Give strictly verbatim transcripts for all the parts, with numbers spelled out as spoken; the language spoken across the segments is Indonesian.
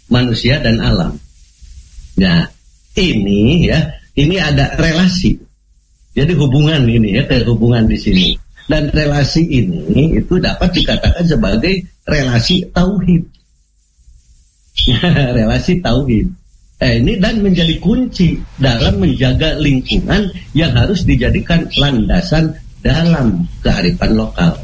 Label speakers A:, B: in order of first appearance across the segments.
A: manusia dan alam. Nah, ini ya, ini ada relasi. Jadi hubungan ini ya, hubungan di sini. Dan relasi ini itu dapat dikatakan sebagai relasi tauhid. Relasi tauhid. Eh, ini dan menjadi kunci dalam menjaga lingkungan yang harus dijadikan landasan dalam kearifan lokal.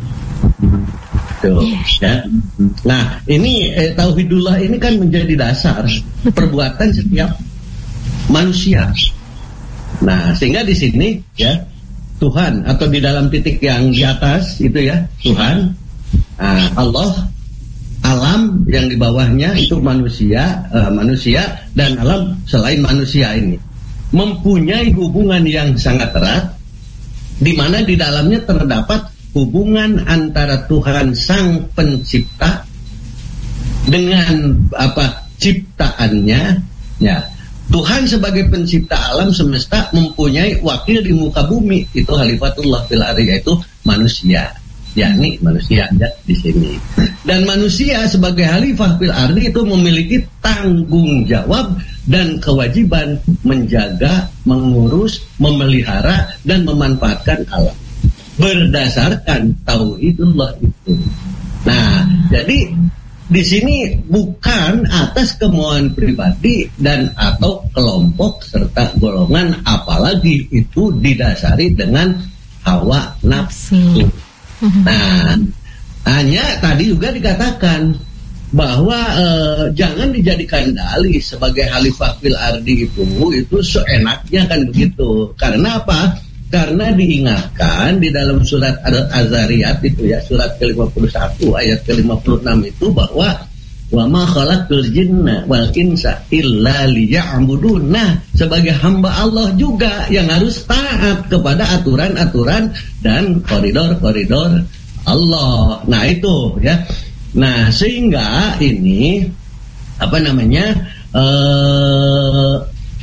A: Tuh, ya. Nah, ini eh, tauhidullah ini kan menjadi dasar perbuatan setiap manusia. Nah, sehingga di sini ya Tuhan atau di dalam titik yang di atas itu ya Tuhan, nah, Allah, alam yang di bawahnya itu manusia, uh, manusia dan alam selain manusia ini mempunyai hubungan yang sangat erat, di mana di dalamnya terdapat hubungan antara Tuhan Sang Pencipta dengan apa ciptaannya, ya. Tuhan sebagai pencipta alam semesta mempunyai wakil di muka bumi, itu Khalifatullah fil ardi, yaitu manusia, yakni manusia ya, di sini. Dan manusia sebagai khalifah fil ardi itu memiliki tanggung jawab dan kewajiban menjaga, mengurus, memelihara dan memanfaatkan alam berdasarkan tauhidullah itu. Nah, jadi di sini bukan atas kemauan pribadi dan atau kelompok serta golongan, apalagi itu didasari dengan hawa nafsu. Nah, hanya tadi juga dikatakan bahwa eh, jangan dijadikan dalih sebagai khalifah fil ardi itu itu seenaknya kan begitu. Karena apa? Karena diingatkan di dalam surat Az-Zariyat itu ya, surat ke lima puluh satu ayat ke lima puluh enam itu bahwa wa ma khalaqtul jinna wal insa illa liya'budun. Nah, sebagai hamba Allah juga yang harus taat kepada aturan-aturan dan koridor-koridor Allah. Nah, itu ya. Nah, sehingga ini apa namanya? Eh,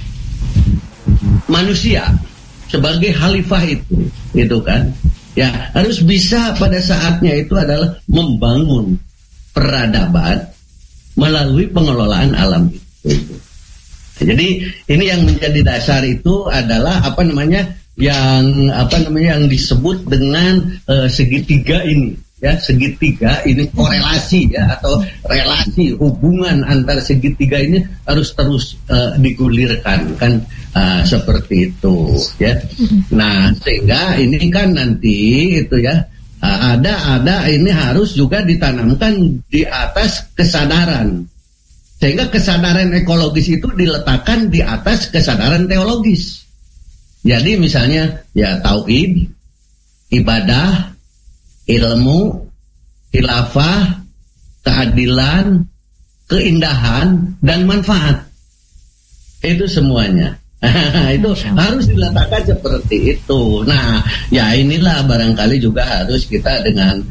A: manusia sebagai khalifah itu, itu kan, ya harus bisa pada saatnya itu adalah membangun peradaban melalui pengelolaan alam itu. Jadi ini yang menjadi dasar itu adalah apa namanya, yang apa namanya yang disebut dengan uh, segitiga ini, ya segitiga ini korelasi ya atau relasi hubungan antara segitiga ini harus terus uh, digulirkan kan. Uh, seperti itu ya. Nah, sehingga ini kan nanti itu ya uh, ada ada ini harus juga ditanamkan di atas kesadaran, sehingga kesadaran ekologis itu diletakkan di atas kesadaran teologis. Jadi misalnya ya tauhid, ibadah, ilmu, khilafah, keadilan, keindahan dan manfaat, itu semuanya itu harus diletakkan seperti itu. Nah, ya inilah barangkali juga harus kita dengan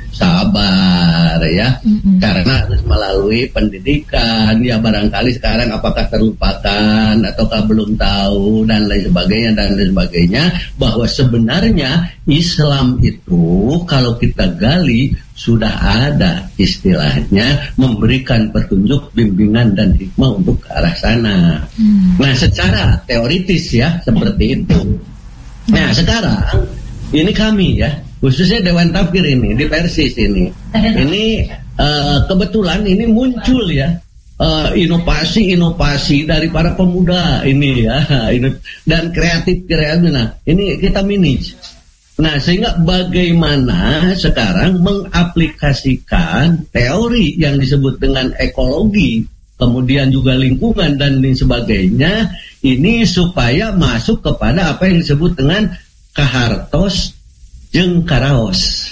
A: sabar ya, mm-hmm. karena harus melalui pendidikan ya, barangkali sekarang apakah terlupakan ataukah belum tahu dan lain sebagainya dan lain sebagainya, bahwa sebenarnya Islam itu kalau kita gali sudah ada istilahnya memberikan petunjuk, bimbingan dan hikmah untuk ke arah sana. Hmm. Nah, secara teoritis ya seperti itu. Nah, sekarang ini kami ya, khususnya Dewan Tafkir ini di Persis ini, ini uh, kebetulan ini muncul ya uh, inovasi-inovasi dari para pemuda ini ya, dan kreatif kreatif. Nah, ini kita manage. Nah, sehingga bagaimana sekarang mengaplikasikan teori yang disebut dengan ekologi, kemudian juga lingkungan dan lain sebagainya, ini supaya masuk kepada apa yang disebut dengan kahartos jeung karaos.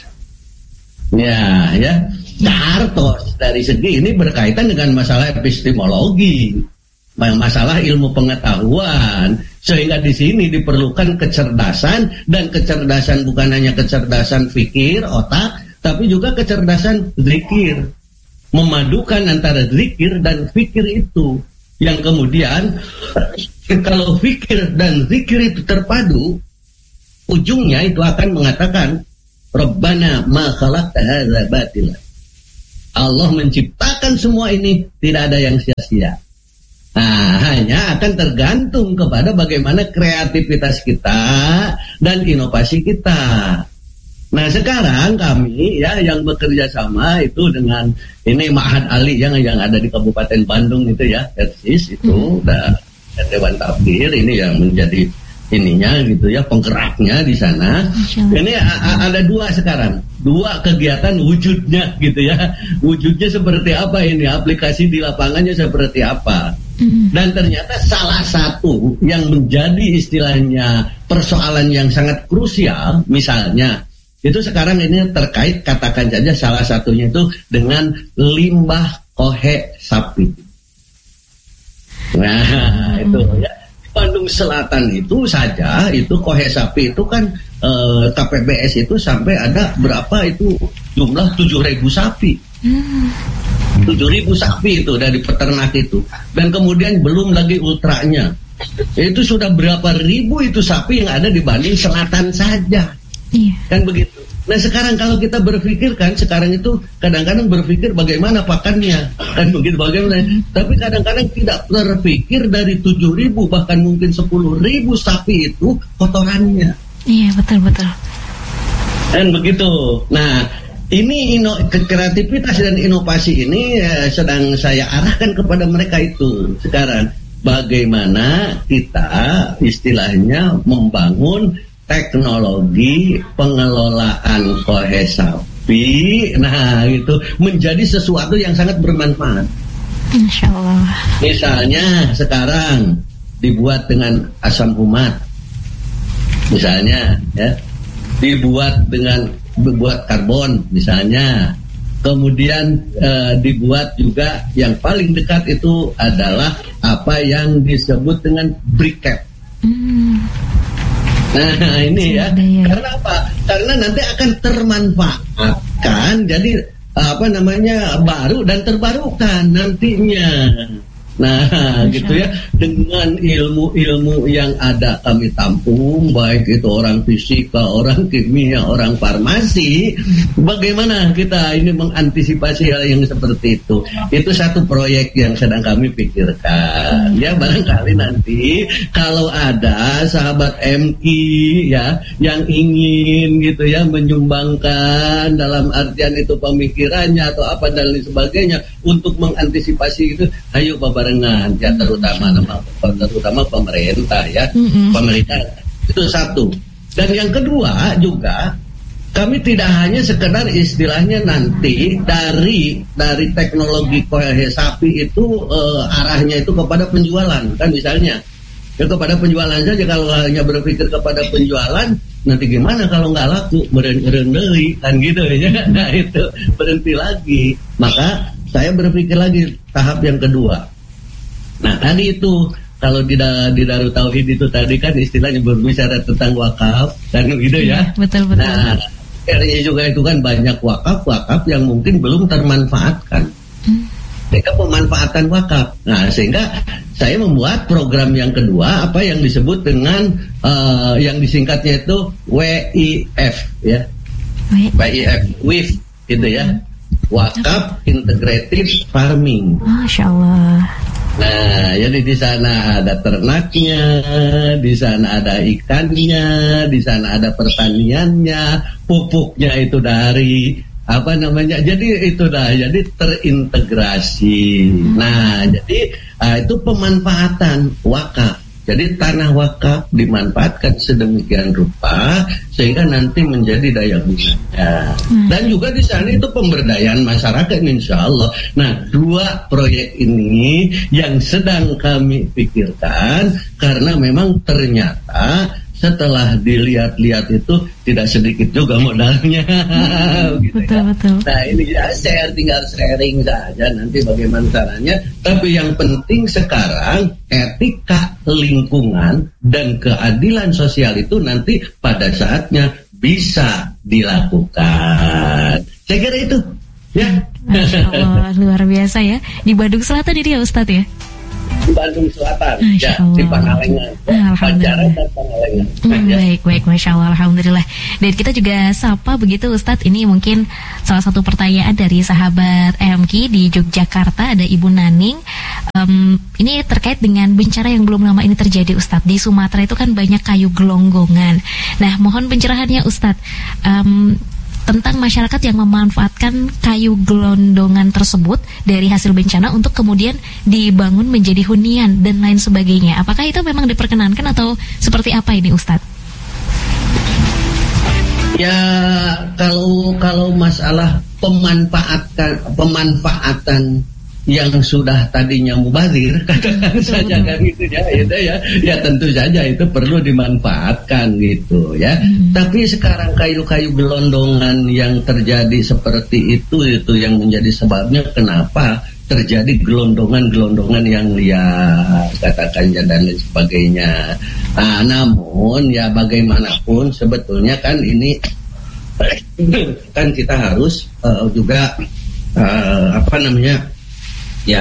A: Ya, ya, kahartos dari segi ini berkaitan dengan masalah epistemologi, masalah ilmu pengetahuan. Sehingga di sini diperlukan kecerdasan, dan kecerdasan bukan hanya kecerdasan fikir, otak, tapi juga kecerdasan zikir. Memadukan antara zikir dan fikir itu. Yang kemudian, kalau fikir dan zikir itu terpadu, ujungnya itu akan mengatakan, Rabbana ma khalaqta hadza batila. Allah menciptakan semua ini, tidak ada yang sia-sia. Nah, hanya akan tergantung kepada bagaimana kreativitas kita dan inovasi kita. Nah, sekarang kami ya yang bekerja sama itu dengan ini Ma'had Ali yang yang ada di Kabupaten Bandung itu ya, Persis itu, dan Dewan Takfir ini yang menjadi ininya gitu ya, penggeraknya di sana. Ini a- ada dua sekarang, dua kegiatan wujudnya gitu ya. Wujudnya seperti apa ini? Aplikasi di lapangannya seperti apa? Dan ternyata salah satu yang menjadi istilahnya persoalan yang sangat krusial, misalnya itu sekarang ini terkait, katakan saja salah satunya itu dengan limbah kohe sapi. Nah itu ya, Bandung Selatan itu saja itu kohe sapi itu kan eh, K P B S itu sampai ada berapa itu jumlah tujuh ribu sapi. tujuh ribu sapi itu dari peternak itu, dan kemudian belum lagi ultranya, itu sudah berapa ribu itu sapi yang ada di Bandung Selatan saja. Iya. Kan begitu. Nah sekarang kalau kita berpikir kan, sekarang itu kadang-kadang berpikir bagaimana pakannya, kan begitu bagaimana, mm-hmm. tapi kadang-kadang tidak terpikir dari tujuh ribu bahkan mungkin sepuluh ribu sapi itu kotorannya. Iya betul-betul. Dan begitu. Nah ini ino, kreativitas dan inovasi ini eh, sedang saya arahkan kepada mereka itu sekarang. Bagaimana kita istilahnya membangun teknologi pengelolaan kohe sapi, nah itu menjadi sesuatu yang sangat bermanfaat. Insya Allah. Misalnya sekarang dibuat dengan asam umat, misalnya ya, dibuat dengan dibuat karbon misalnya, kemudian e, dibuat juga yang paling dekat itu adalah apa yang disebut dengan briquette. Hmm. Nah ini ya, ya, karena apa? Karena nanti akan termanfaatkan, jadi apa namanya baru dan terbarukan nantinya. Nah Masya. Gitu ya, dengan ilmu-ilmu yang ada kami tampung, baik itu orang fisika, orang kimia, orang farmasi, bagaimana kita ini mengantisipasi hal yang seperti itu. Itu satu proyek yang sedang kami pikirkan. Ya barangkali nanti kalau ada sahabat M K ya yang ingin gitu ya menyumbangkan dalam artian itu pemikirannya atau apa dan lain sebagainya untuk mengantisipasi itu, ayo Bapak barengan ya, terutama terutama pemerintah ya, mm-hmm. pemerintah itu satu. Dan yang kedua juga kami tidak hanya sekedar istilahnya nanti dari dari teknologi kohe sapi itu uh, arahnya itu kepada penjualan kan, misalnya ya kepada penjualan saja. Kalau hanya berpikir kepada penjualan, nanti gimana kalau nggak laku, merendeli kan gitu ya. Nah itu berhenti lagi. Maka saya berpikir lagi tahap yang kedua. Nah tadi itu kalau di, di Darut Tauhid itu tadi kan istilahnya berbicara tentang wakaf kan gitu ya. Betul betul. Nah R I juga itu kan banyak wakaf-wakaf yang mungkin belum termanfaatkan. Hmm. Mereka pemanfaatan wakaf. Nah sehingga saya membuat program yang kedua, apa yang disebut dengan uh, yang disingkatnya itu W I F ya. W I F, W I F gitu ya. Wakaf Integrated Farming. Masya Allah. Nah, jadi di sana ada ternaknya, di sana ada ikannya, di sana ada pertaniannya, pupuknya itu dari apa namanya? Jadi itu dah, jadi terintegrasi. Nah, jadi uh, itu pemanfaatan wakaf. Jadi tanah wakaf dimanfaatkan sedemikian rupa sehingga nanti menjadi daya guna. Hmm. Dan juga di sana itu pemberdayaan masyarakat insya Allah. Nah, dua proyek ini yang sedang kami pikirkan karena memang ternyata setelah dilihat-lihat itu tidak sedikit juga modalnya. Hmm, gitu betul, ya. Betul. Nah ini ya share, tinggal sharing saja nanti bagaimana caranya. Tapi yang penting sekarang etika lingkungan dan keadilan sosial itu nanti pada saatnya bisa dilakukan. Saya kira itu ya. Masya Allah, luar biasa ya. Di Bandung Selatan ini ya Ustadz ya. di Bandung Selatan, ya, di Pangalengan, Pajajaran dan Pangalengan.
B: Hmm, ya. Baik, baik, Masya Allah, Alhamdulillah. Dan kita juga sapa begitu Ustadz, ini mungkin salah satu pertanyaan dari sahabat M K di Yogyakarta, ada Ibu Naning. Um, ini terkait dengan bencana yang belum lama ini terjadi Ustadz. Di Sumatera itu kan banyak kayu gelonggongan. Nah, mohon pencerahannya Ustadz. Um, tentang masyarakat yang memanfaatkan kayu gelondongan tersebut dari hasil bencana untuk kemudian dibangun menjadi hunian dan lain sebagainya. Apakah itu memang diperkenankan atau seperti apa ini Ustadz?
A: Ya, kalau kalau masalah pemanfaatan pemanfaatan yang sudah tadinya mubazir, katakan saja kan gitu ya, itu ya, ya tentu saja itu perlu dimanfaatkan gitu ya. Hmm. Tapi sekarang kayu-kayu gelondongan yang terjadi seperti itu, itu yang menjadi sebabnya kenapa terjadi gelondongan-gelondongan yang liar, katakan dan lain sebagainya. Nah, namun ya bagaimanapun sebetulnya kan ini kan kita harus uh, juga uh, apa namanya? ya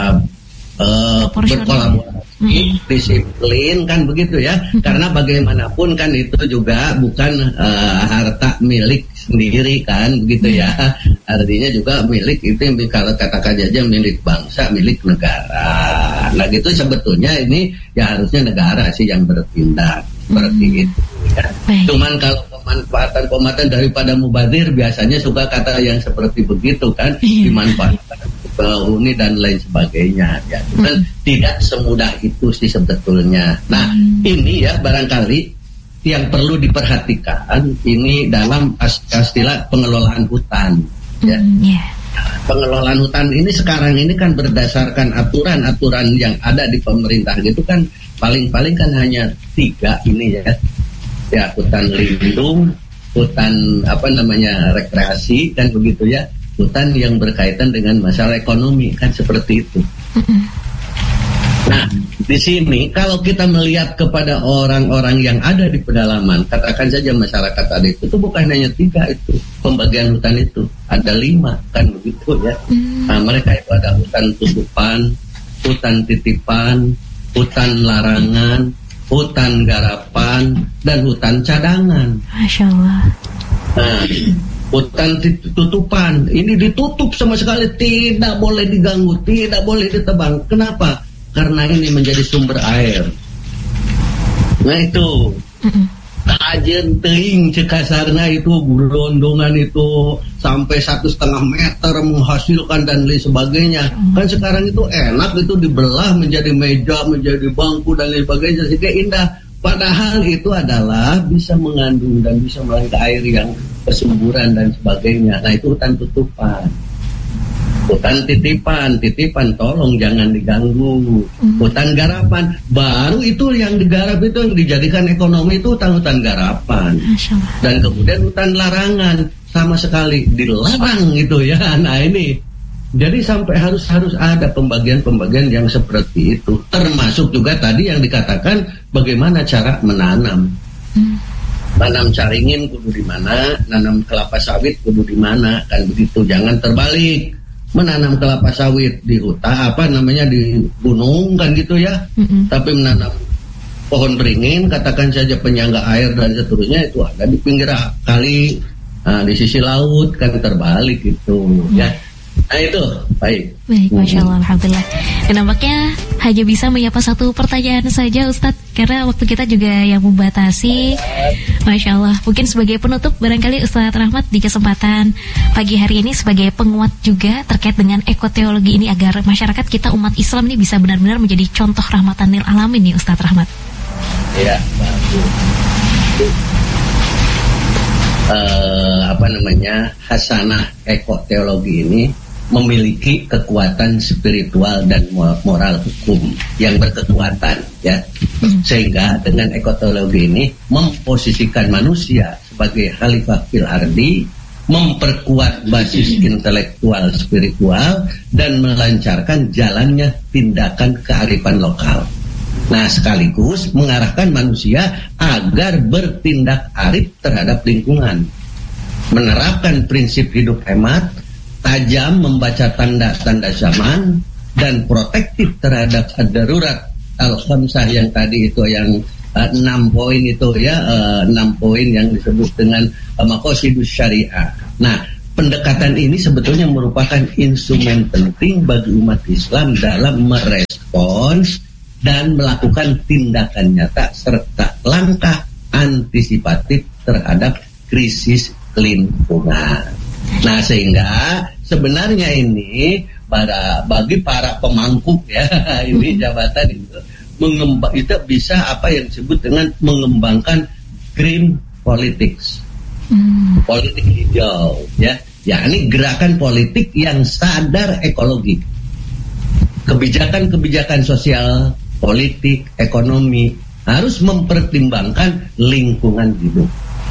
A: uh, berkolaborasi, mm. disiplin kan begitu ya, mm. karena bagaimanapun kan itu juga bukan uh, harta milik sendiri kan begitu mm. ya, artinya juga milik itu yang kalau katakan aja milik bangsa, milik negara. Nah gitu sebetulnya ini ya harusnya negara sih yang bertindak seperti mm. itu ya. Mm. Cuman kalau pemanfaatan pemanfaatan daripada mubazir biasanya suka kata yang seperti begitu kan, mm. dimanfaatkan huni dan lain sebagainya ya. Dan hmm. tidak semudah itu sih sebetulnya. Nah, hmm. ini ya barangkali yang perlu diperhatikan ini dalam istilah pengelolaan hutan ya. Hmm, yeah. Pengelolaan hutan ini sekarang ini kan berdasarkan aturan-aturan yang ada di pemerintah gitu kan, paling-paling kan hanya tiga ini ya. Ya, hutan lindung, hutan apa namanya rekreasi kan begitu ya. Hutan yang berkaitan dengan masalah ekonomi kan seperti itu. Nah, di sini kalau kita melihat kepada orang-orang yang ada di pedalaman, katakan saja masyarakat ada itu, itu bukan hanya tiga itu pembagian hutan itu, ada lima kan begitu ya. Nah, mereka itu ada hutan tutupan, hutan titipan, hutan larangan, hutan garapan, dan hutan cadangan.
B: Masya Allah.
A: Nah, hutan tutupan ini ditutup sama sekali, tidak boleh diganggu, tidak boleh ditebang. Kenapa? Karena ini menjadi sumber air. Nah itu kajen teing cekasarna itu gelondongan itu sampai satu setengah meter menghasilkan dan lain sebagainya. Kan sekarang itu enak itu dibelah menjadi meja, menjadi bangku dan lain sebagainya sehingga indah. Padahal itu adalah bisa mengandung dan bisa melangkah air yang persumburan dan sebagainya. Nah itu hutan tutupan. Hutan titipan, titipan tolong jangan diganggu. Mm. Hutan garapan, baru itu yang digarap itu yang dijadikan ekonomi itu hutan-hutan garapan. Dan kemudian hutan larangan sama sekali dilarang itu ya. Nah ini jadi sampai harus harus ada pembagian-pembagian yang seperti itu. Termasuk juga tadi yang dikatakan bagaimana cara menanam. Hmm. Tanam caringin kudu di mana, nanam kelapa sawit kudu di mana, kan begitu. Jangan terbalik. Menanam kelapa sawit di hutan apa namanya di gunung kan gitu ya. Hmm. Tapi menanam pohon beringin, katakan saja penyangga air dan seterusnya itu ada di pinggir kali, nah, di sisi laut kan terbalik itu hmm. ya. Nah itu, baik.
B: Baik, Masya Allah, Alhamdulillah. Dan nampaknya hanya bisa menyapa satu pertanyaan saja Ustadz, karena waktu kita juga yang membatasi. Masya Allah, mungkin sebagai penutup barangkali Ustadz Rahmat di kesempatan pagi hari ini sebagai penguat juga terkait dengan ekoteologi ini agar masyarakat kita umat Islam ini bisa benar-benar menjadi contoh rahmatan lil alamin nih Ustadz Rahmat.
A: Ya, uh, apa namanya hasanah ekoteologi ini memiliki kekuatan spiritual dan moral hukum yang berkekuatan ya, sehingga dengan ekoteologi ini memposisikan manusia sebagai khalifah fil ardi, memperkuat basis intelektual spiritual dan melancarkan jalannya tindakan kearifan lokal. Nah sekaligus mengarahkan manusia agar bertindak arif terhadap lingkungan, menerapkan prinsip hidup hemat, tajam membaca tanda-tanda zaman, dan protektif terhadap darurat al-khamsah yang tadi itu yang uh, enam poin itu ya, uh, enam poin yang disebut dengan uh, maqasidus syariah. Nah, pendekatan ini sebetulnya merupakan instrumen penting bagi umat Islam dalam merespons dan melakukan tindakan nyata serta langkah antisipatif terhadap krisis lingkungan. Nah, sehingga sebenarnya ini para bagi para pemangku ya ini jabatan itu mengembang itu bisa apa yang disebut dengan mengembangkan green politics, hmm. politik hijau ya, yakni gerakan politik yang sadar ekologi, kebijakan-kebijakan sosial, politik, ekonomi harus mempertimbangkan lingkungan hidup.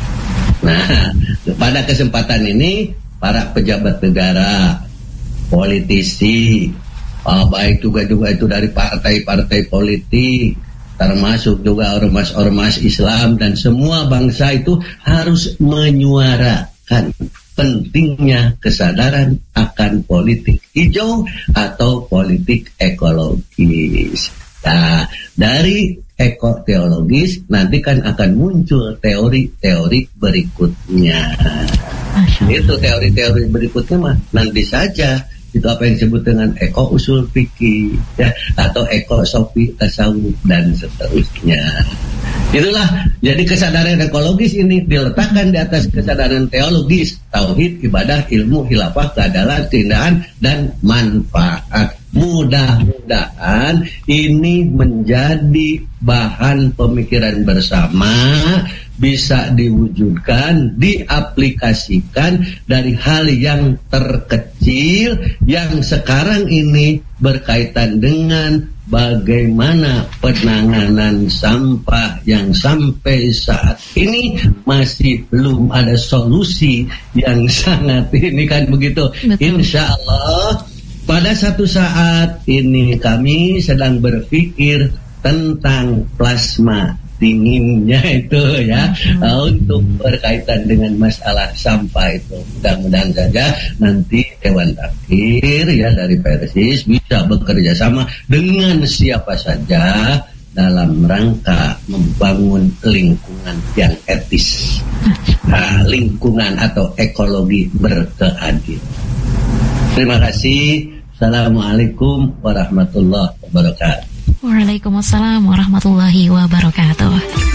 A: Nah, pada kesempatan ini para pejabat negara, politisi, uh, baik juga juga itu dari partai-partai politik, termasuk juga ormas-ormas Islam dan semua bangsa itu harus menyuarakan pentingnya kesadaran akan politik hijau atau politik ekologis. Nah, dari ekoteologis nanti kan akan muncul teori-teori berikutnya. Itu teori-teori berikutnya mah nanti saja. Itu apa yang disebut dengan eko usul fikih ya, atau eko sofi tasawuf dan seterusnya. Itulah, jadi kesadaran ekologis ini diletakkan di atas kesadaran teologis, tauhid, ibadah, ilmu, khilafah, keadilan, keindahan dan manfaat. Mudah-mudahan ini menjadi bahan pemikiran bersama, bisa diwujudkan, diaplikasikan dari hal yang terkecil yang sekarang ini berkaitan dengan bagaimana penanganan sampah yang sampai saat ini masih belum ada solusi yang sangat ini kan begitu. Insya Allah pada satu saat ini kami sedang berpikir tentang plasma dinginnya itu ya, uh, untuk berkaitan dengan masalah sampah itu. Mudah-mudahan saja nanti Dewan Takhir ya dari Persis bisa bekerja sama dengan siapa saja dalam rangka membangun lingkungan yang etis, nah, lingkungan atau ekologi berkeadilan. Terima kasih. Assalamualaikum warahmatullahi wabarakatuh.
B: Waalaikumsalam warahmatullahi wabarakatuh.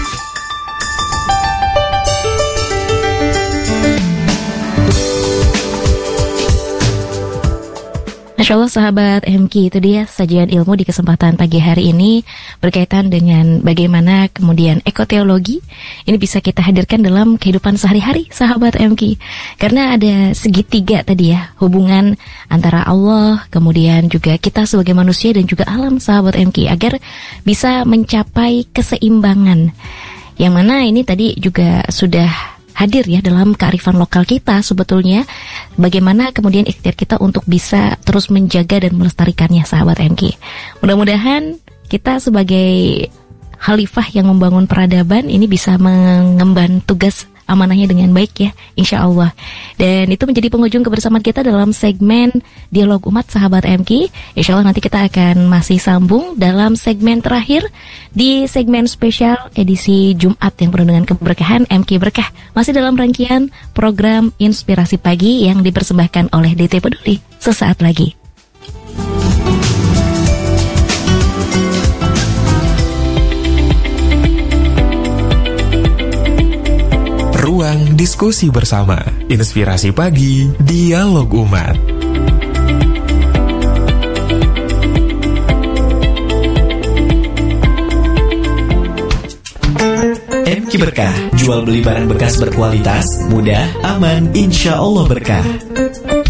B: Masya Allah sahabat M K, itu dia sajian ilmu di kesempatan pagi hari ini berkaitan dengan bagaimana kemudian ekoteologi ini bisa kita hadirkan dalam kehidupan sehari-hari sahabat M K. Karena ada segitiga tadi ya, hubungan antara Allah, kemudian juga kita sebagai manusia dan juga alam sahabat M K, agar bisa mencapai keseimbangan. Yang mana ini tadi juga sudah hadir ya dalam kearifan lokal kita sebetulnya, bagaimana kemudian ikhtiar kita untuk bisa terus menjaga dan melestarikannya sahabat M K. Mudah-mudahan kita sebagai khalifah yang membangun peradaban ini bisa mengemban tugas amanahnya dengan baik ya, insya Allah. Dan itu menjadi penghujung kebersamaan kita dalam segmen Dialog Umat sahabat M K. Insya Allah nanti kita akan masih sambung dalam segmen terakhir di segmen spesial edisi Jumat yang penuh dengan keberkahan M K Berkah, masih dalam rangkaian program Inspirasi Pagi yang dipersembahkan oleh D T Peduli. Sesaat lagi.
C: Ruang diskusi bersama, Inspirasi Pagi, Dialog Umat. M K Berkah, jual beli barang bekas berkualitas, mudah, aman, insya Allah berkah.